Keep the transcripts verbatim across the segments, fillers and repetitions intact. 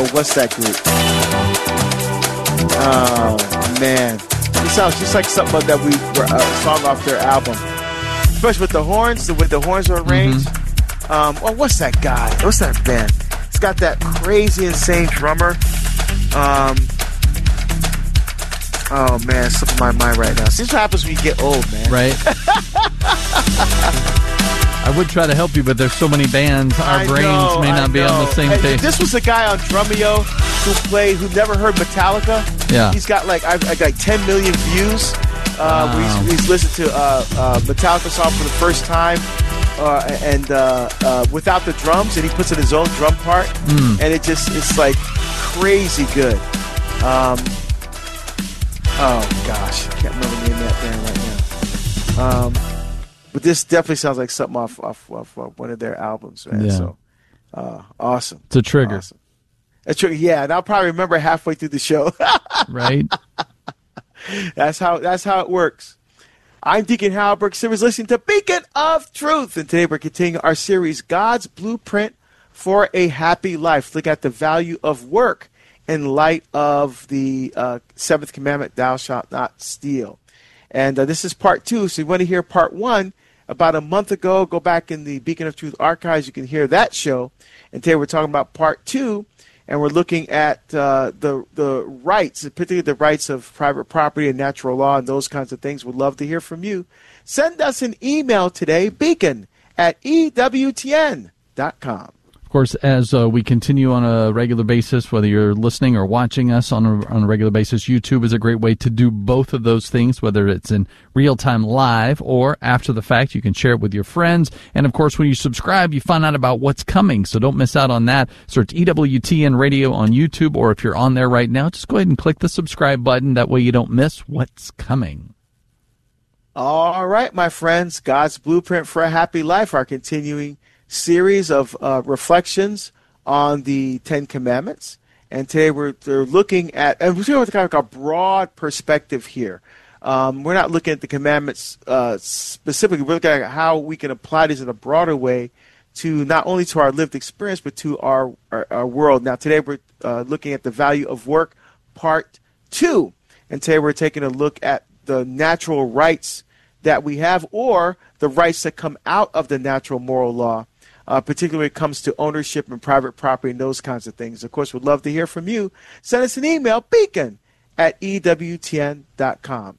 Oh, what's that group? Oh, man. It sounds just like something that we were uh, song off their album. Especially with the horns, the way the horns are arranged. Mm-hmm. Um, oh, what's that guy? What's that band? It's got that crazy, insane drummer. Um, oh, man, it's slipping my mind right now. See what happens when you get old, man. Right. I would try to help you, but there's so many bands. Our I brains know, may not I be know. on the same Hey, page. this was a guy on Drumeo who played, who never heard Metallica. Yeah. He's got like, I've, I got like ten million views. Uh, Wow. where he's, he's listened to uh, uh, Metallica song for the first time, uh, and uh, uh, without the drums, and he puts in his own drum part, Mm. and it just it's like crazy good. Um, oh gosh, I can't remember the name of that band right now. Um, but this definitely sounds like something off off, off, off one of their albums, man. Yeah. So uh, awesome. It's a trigger. Awesome. A trigger, yeah, and I'll probably remember halfway through the show. Right? That's how that's how it works. I'm Deacon Hal Brooks. You're listening to Beacon of Truth, and today we're continuing our series, God's Blueprint for a Happy Life. Look at the value of work in light of the uh, seventh commandment, thou shalt not steal. And uh, this is part two, so you want to hear part one. About a month ago, go back in the Beacon of Truth archives, you can hear that show. And today we're talking about part two, and we're looking at uh, the the rights, particularly the rights of private property and natural law and those kinds of things. We'd love to hear from you. Send us an email today, beacon at E W T N dot com. Of course, as uh, we continue on a regular basis, whether you're listening or watching us on a, on a regular basis, YouTube is a great way to do both of those things, whether it's in real-time live or after the fact. You can share it with your friends. And, of course, when you subscribe, you find out about what's coming, so don't miss out on that. Search E W T N Radio on YouTube, or if you're on there right now, just go ahead and click the subscribe button. That way you don't miss what's coming. All right, my friends, God's Blueprint for a Happy Life, our continuing series of uh, reflections on the Ten Commandments. And today we're, we're looking at, and we're doing kind of like a broad perspective here. Um, we're not looking at the commandments uh, specifically. We're looking at how we can apply these in a broader way to not only to our lived experience, but to our, our, our world. Now, today we're uh, looking at the value of work, part two. And today we're taking a look at the natural rights that we have, or the rights that come out of the natural moral law, uh, particularly when it comes to ownership and private property and those kinds of things. Of course, we'd love to hear from you. Send us an email, beacon at E W T N dot com.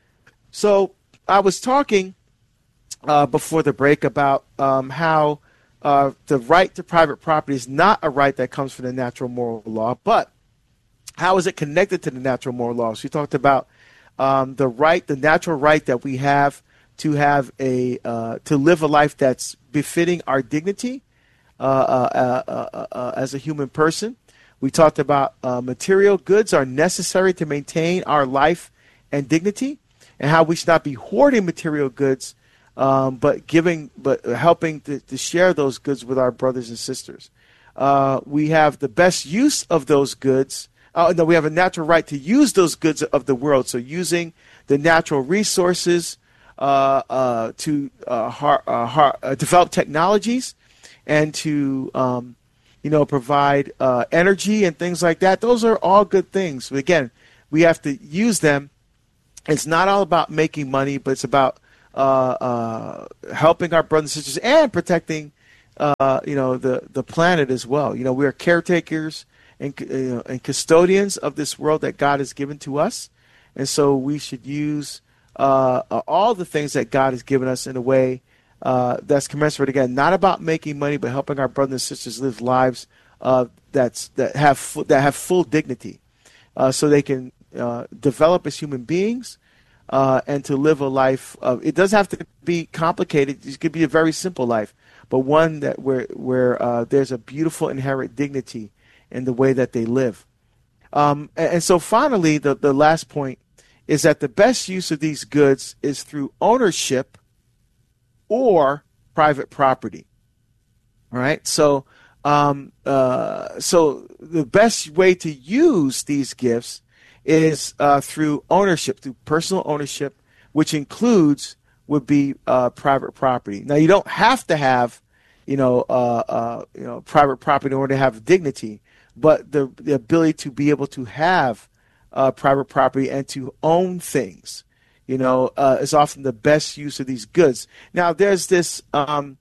So I was talking uh, before the break about um, how uh, the right to private property is not a right that comes from the natural moral law, but how is it connected to the natural moral law? So we talked about um, the right, the natural right that we have to have a uh, to live a life that's befitting our dignity uh, uh, uh, uh, uh, as a human person. We talked about uh, material goods are necessary to maintain our life and dignity, and how we should not be hoarding material goods, um, but giving, but helping to, to share those goods with our brothers and sisters. Uh, we have the best use of those goods. Uh, no, we have a natural right to use those goods of the world. So using the natural resources uh, uh, to uh, har- uh, har- uh, develop technologies and to um, you know provide uh, energy and things like that. Those are all good things. But again, we have to use them. It's not all about making money, but it's about uh, uh, helping our brothers and sisters and protecting, uh, you know, the, the planet as well. You know, we are caretakers and, you know, and custodians of this world that God has given to us, and so we should use uh, all the things that God has given us in a way uh, that's commensurate. Again, not about making money, but helping our brothers and sisters live lives uh, that's that have fu- that have full dignity, uh, so they can. Uh, develop as human beings uh, and to live a life of, it doesn't have to be complicated. It could be a very simple life, but one that where where uh, there's a beautiful inherent dignity in the way that they live. Um, and, and so finally, the, the last point is that the best use of these goods is through ownership or private property. All right. So, um, uh, so the best way to use these gifts is uh, through ownership, through personal ownership, which includes would be uh, private property. Now, you don't have to have, you know, uh, uh, you know, private property in order to have dignity, but the, the ability to be able to have uh, private property and to own things, you know, uh, is often the best use of these goods. Now, there's this, um,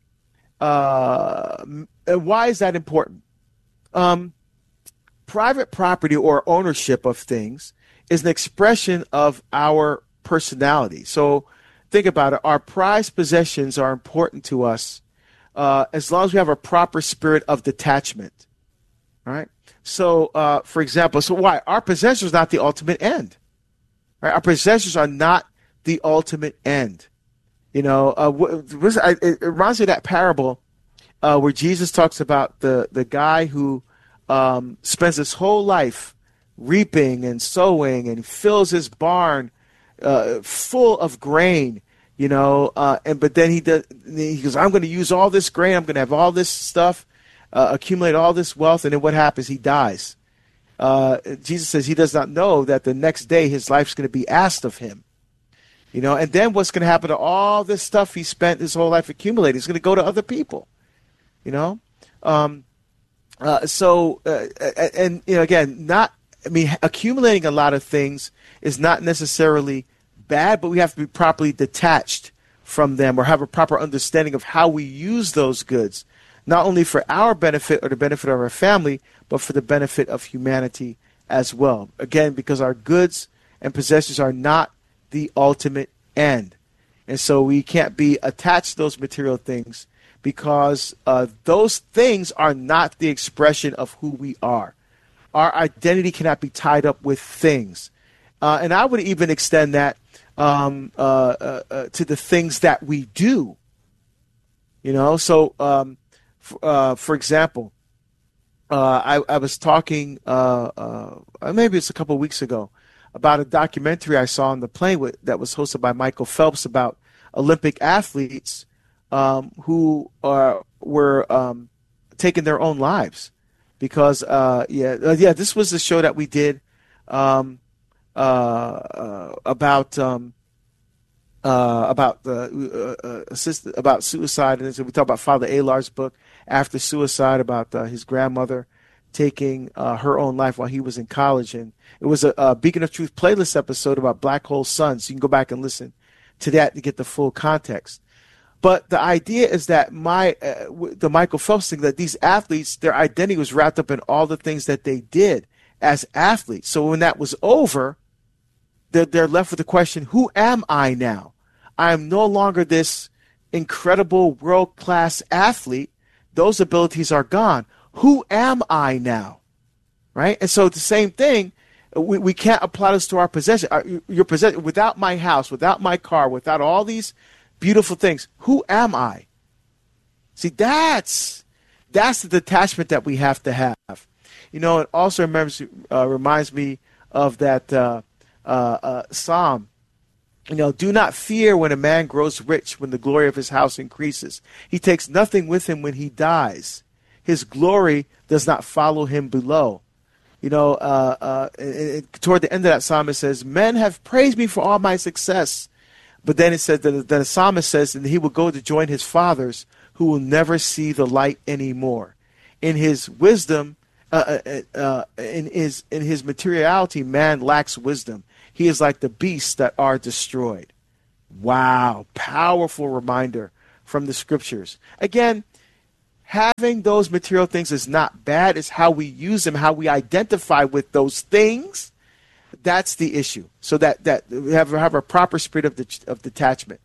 uh, why is that important? Um, private property or ownership of things is an expression of our personality. So think about it. Our prized possessions are important to us uh, as long as we have a proper spirit of detachment. All right. So, uh, for example, so why? Our possessions are not the ultimate end. Right? Our possessions are not the ultimate end. You know, uh, it reminds me of that parable uh, where Jesus talks about the, the guy who um, spends his whole life reaping and sowing and fills his barn uh, full of grain, you know, uh, and but then he does, he goes, I'm going to use all this grain, I'm going to have all this stuff, uh, accumulate all this wealth, and then what happens? He dies. Uh, Jesus says he does not know that the next day his life's going to be asked of him. You know, and then what's going to happen to all this stuff he spent his whole life accumulating? It's going to go to other people, you know? Um, uh, so, uh, and, and, you know, again, not, I mean, accumulating a lot of things is not necessarily bad, but we have to be properly detached from them or have a proper understanding of how we use those goods, not only for our benefit or the benefit of our family, but for the benefit of humanity as well. Again, because our goods and possessions are not the ultimate end. And so we can't be attached to those material things because uh, those things are not the expression of who we are. Our identity cannot be tied up with things. Uh, and I would even extend that um, uh, uh, uh, to the things that we do. You know, so um, f- uh, for example, uh, I, I was talking, uh, uh, maybe it's a couple of weeks ago, about a documentary I saw on the plane with, that was hosted by Michael Phelps about Olympic athletes um, who are, were um, taking their own lives. Because, uh, yeah, uh, yeah, this was the show that we did um, uh, uh, about um, uh, about the uh, uh, assist, about suicide, and so we talked about Father Alar's book After Suicide, about uh, his grandmother taking uh, her own life while he was in college, and it was a, a Beacon of Truth playlist episode about Black Hole Sun, so you can go back and listen to that to get the full context. But the idea is that my uh, the Michael Phelps thing, that these athletes, their identity was wrapped up in all the things that they did as athletes. So when that was over, they're, they're left with the question, who am I now? I am no longer this incredible world-class athlete. Those abilities are gone. Who am I now? Right? And so the same thing, we, we can't apply this to our possession. Your possession, without my house, without my car, without all these beautiful things, who am I? See, that's that's the detachment that we have to have. You know, it also remembers, uh, reminds me of that uh, uh, uh, psalm. You know, do not fear when a man grows rich, when the glory of his house increases. He takes nothing with him when he dies. His glory does not follow him below. You know, uh, uh, it, it, toward the end of that psalm, it says, men have praised me for all my success. But then it says that the psalmist says that he will go to join his fathers who will never see the light anymore. In his wisdom, uh, uh, uh, in his in his materiality, man lacks wisdom. He is like the beasts that are destroyed. Wow, powerful reminder from the scriptures. Again, having those material things is not bad. It's how we use them, how we identify with those things. That's the issue. So that, that we have, have a proper spirit of, the, of detachment.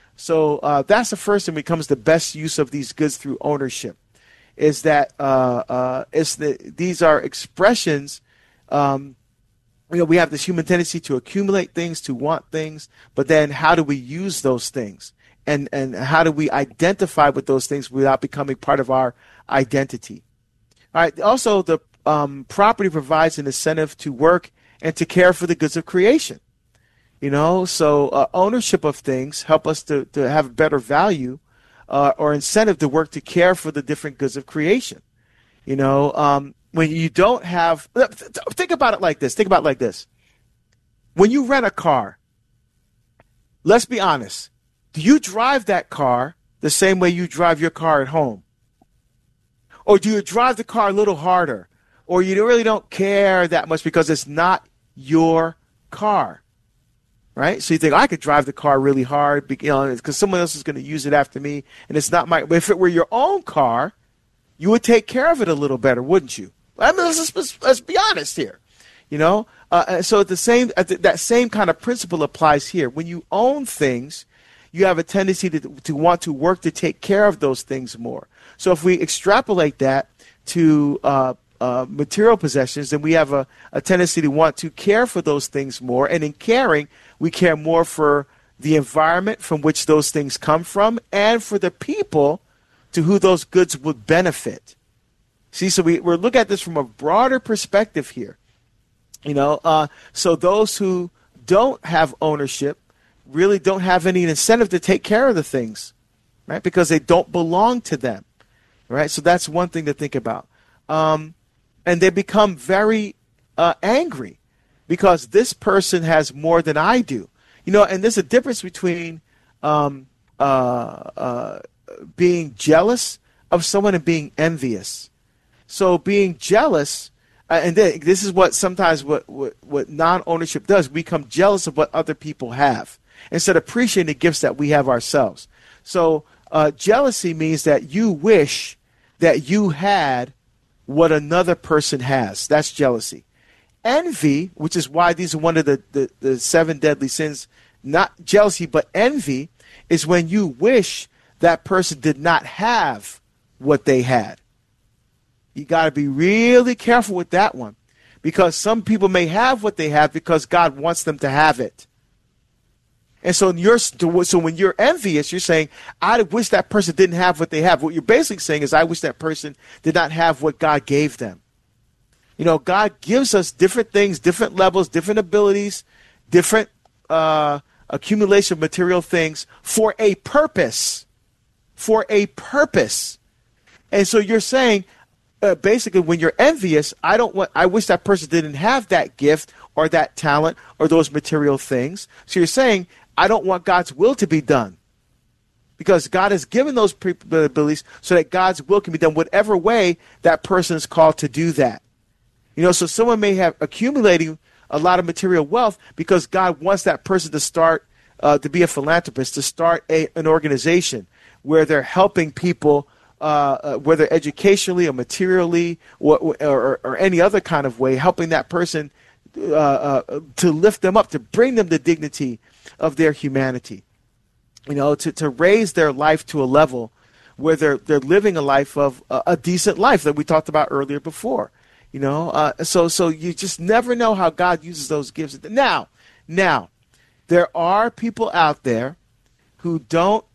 So uh, that's the first thing becomes the best use of these goods through ownership. Is that uh, uh, it's the, these are expressions. Um, you know, we have this human tendency to accumulate things, to want things, but then how do we use those things? And, and how do we identify with those things without becoming part of our identity? All right. Also, the um, property provides an incentive to work and to care for the goods of creation. You know, so uh, ownership of things help us to, to have better value uh, or incentive to work to care for the different goods of creation. You know, um, when you don't have, think about it like this. Think about it like this. When you rent a car, let's be honest. Do you drive that car the same way you drive your car at home? Or do you drive the car a little harder? or you really don't care that much because it's not your car, right? So you think, I could drive the car really hard because, you know, because someone else is going to use it after me, and it's not my. But if it were your own car, you would take care of it a little better, wouldn't you? I mean, let's, let's, let's be honest here, you know. Uh, so the same that same kind of principle applies here. When you own things, you have a tendency to to want to work to take care of those things more. So if we extrapolate that to uh, uh, material possessions, then we have a, a tendency to want to care for those things more. And in caring, we care more for the environment from which those things come from and for the people to who those goods would benefit. See, so we, we're looking at this from a broader perspective here. You know, uh, so those who don't have ownership really don't have any incentive to take care of the things, right? Because they don't belong to them, right? So that's one thing to think about. Um, and they become very uh, angry because this person has more than I do. You know, and there's a difference between um, uh, uh, being jealous of someone and being envious. So being jealous, uh, and then, this is what sometimes what, what, what non-ownership does. We become jealous of what other people have instead of appreciating the gifts that we have ourselves. So uh, jealousy means that you wish that you had what another person has. That's jealousy. Envy, which is why these are one of the, the, the seven deadly sins, not jealousy, but envy, is when you wish that person did not have what they had. You got to be really careful with that one, because some people may have what they have because God wants them to have it. And so you're, so when you're envious, you're saying, I wish that person didn't have what they have. What you're basically saying is, I wish that person did not have what God gave them. You know, God gives us different things, different levels, different abilities, different uh, accumulation of material things for a purpose. For a purpose. And so you're saying, uh, basically, when you're envious, I don't want. I wish that person didn't have that gift or that talent or those material things. So you're saying, I don't want God's will to be done, because God has given those abilities so that God's will can be done whatever way that person is called to do that. You know, so someone may have accumulating a lot of material wealth because God wants that person to start uh, to be a philanthropist, to start a, an organization where they're helping people, uh, uh, whether educationally or materially or, or, or any other kind of way, helping that person uh, uh, to lift them up, to bring them the dignity of their humanity, you know, to, to raise their life to a level where they're, they're living a life of uh, a decent life that we talked about earlier before. You know, uh, so so you just never know how God uses those gifts. Now, now, there are people out there who don't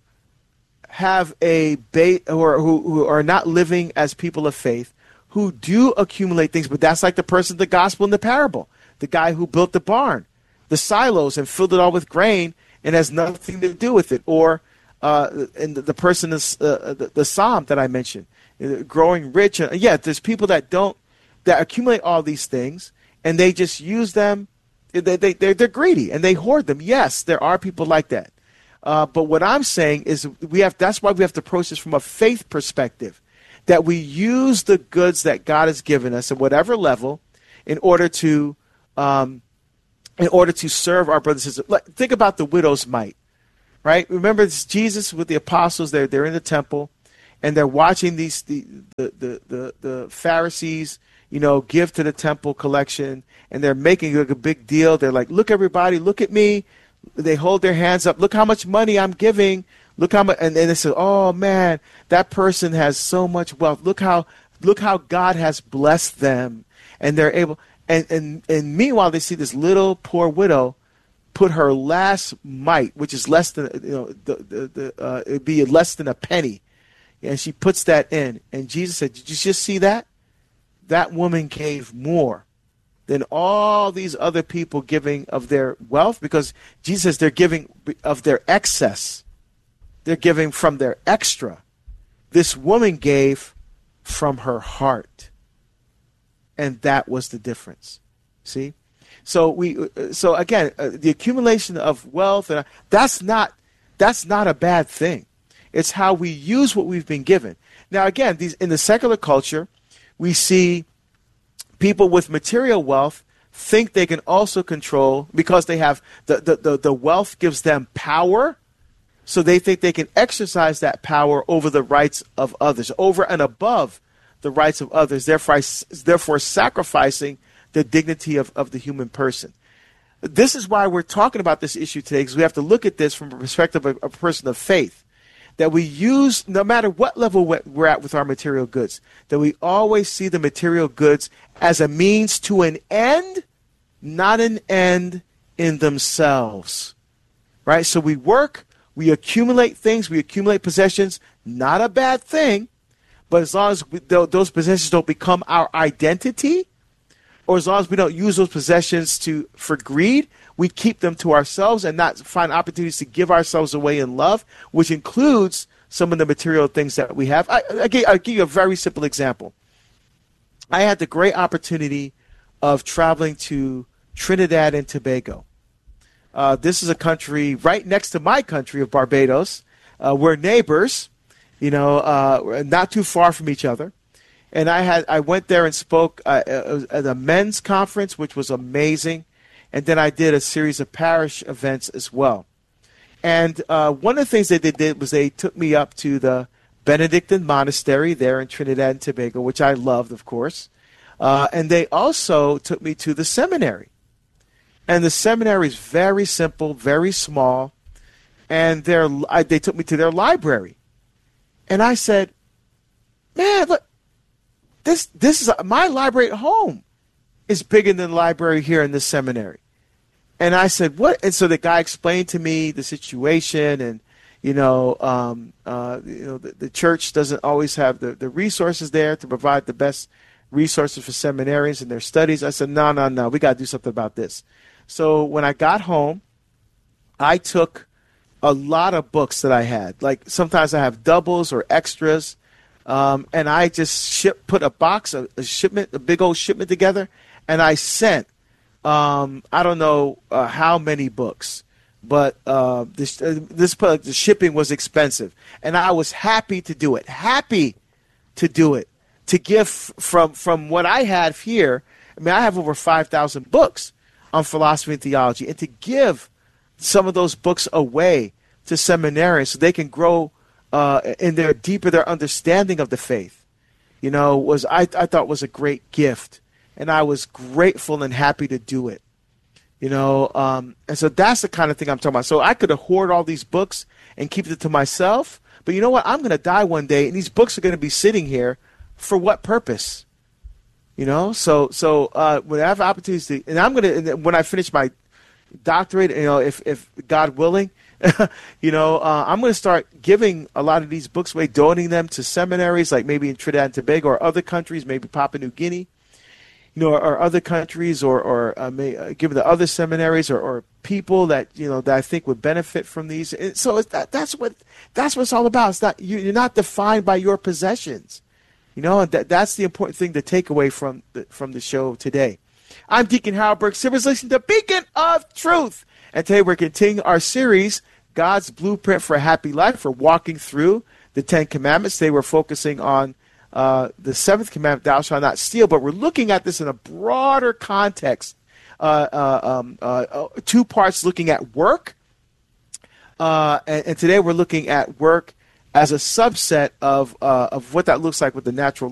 have a bait, or who, who are not living as people of faith, who do accumulate things, but that's like the person in the gospel in the parable, the guy who built the barn, the silos, and filled it all with grain and has nothing to do with it. Or uh, and the, the person is uh, the, the psalm that I mentioned, uh, growing rich. Uh, yeah, there's people that don't. that accumulate all these things, and they just use them. They, they, they're, they're greedy, and they hoard them. Yes, there are people like that. Uh, but what I'm saying is we have. That's why we have to approach this from a faith perspective, that we use the goods that God has given us at whatever level in order to um, in order to serve our brothers and sisters. Think about the widow's mite, right? Remember, it's Jesus with the apostles. They're, they're in the temple, and they're watching these the the, the, the, the Pharisees, you know, give to the temple collection, and they're making like a big deal. They're like, look, everybody, look at me. They hold their hands up. Look how much money I'm giving. Look how much, and then they say, oh man, that person has so much wealth. Look how, look how God has blessed them. And they're able, and, and, and meanwhile, they see this little poor widow put her last mite, which is less than, you know, the, the, the, uh, it'd be less than a penny. And she puts that in. And Jesus said, did you just see that? That woman gave more than all these other people giving of their wealth, because Jesus says they're giving of their excess. They're giving from their extra. This woman gave from her heart. And that was the difference. See? So we so again, uh, the accumulation of wealth, uh, that's not that's not a bad thing. It's how we use what we've been given. Now again, these in the secular culture, we see People with material wealth think they can also control, because they have the, the, the, the wealth gives them power, so they think they can exercise that power over the rights of others, over and above the rights of others, therefore, therefore sacrificing the dignity of, of the human person. This is why we're talking about this issue today, because we have to look at this from a perspective of a person of faith, that we use, no matter what level we're at with our material goods, that we always see the material goods as a means to an end, not an end in themselves, right? So we work, we accumulate things, we accumulate possessions, not a bad thing, but as long as we, those possessions don't become our identity, or as long as we don't use those possessions to for greed, we keep them to ourselves and not find opportunities to give ourselves away in love, which includes some of the material things that we have. I, I give, I'll give you a very simple example. I had the great opportunity of traveling to Trinidad and Tobago. Uh, this is a country right next to my country of Barbados. Uh, we're neighbors, you know, uh, not too far from each other. And I had I went there and spoke uh, at a men's conference, which was amazing. And then I did a series of parish events as well. And uh, one of the things that they did was they took me up to the Benedictine monastery there in Trinidad and Tobago, which I loved, of course. Uh, and they also took me to the seminary. And the seminary is very simple, very small. And their, I, they took me to their library. And I said, man, look. This this is my library at home is bigger than the library here in this seminary. And I said, what? And so the guy explained to me the situation, and you know, um, uh, you know, the, the church doesn't always have the, the resources there to provide the best resources for seminarians in their studies. I said, no, no, no, we got to do something about this. So when I got home, I took a lot of books that I had. Like sometimes I have doubles or extras. Um, and I just ship, put a box, a, a shipment, a big old shipment together, and I sent, um, I don't know uh, how many books, but uh, this, uh, this the shipping was expensive, and I was happy to do it, happy to do it, to give from from what I had here. I mean, I have over five thousand books on philosophy and theology, and to give some of those books away to seminarians so they can grow Uh, in their deeper their understanding of the faith, you know, was I, I thought was a great gift, and I was grateful and happy to do it, you know, um, and so that's the kind of thing I'm talking about. So I could hoard all these books and keep it to myself, but you know what? I'm going to die one day, and these books are going to be sitting here for what purpose? You know, so so uh, when I have opportunities to, and I'm going to, when I finish my doctorate, you know, if if God willing. you know, uh, I'm going to start giving a lot of these books away, donating them to seminaries, like maybe in Trinidad and Tobago or other countries, maybe Papua New Guinea, you know, or, or other countries, or or uh, may, uh, give it to other seminaries or, or people that you know that I think would benefit from these. And so it's that, that's what that's what it's all about. It's not you, you're not defined by your possessions, you know. And that that's the important thing to take away from the, from the show today. I'm Deacon Harold Burke Sivers, listening to Beacon of Truth. And today we're continuing our series, God's Blueprint for a Happy Life. We're walking through the Ten Commandments. Today we're focusing on uh, the seventh commandment, thou shalt not steal. But we're looking at this in a broader context. Uh, uh, um, uh, two parts looking at work. Uh, and, and today we're looking at work as a subset of, uh, of what that looks like with the natural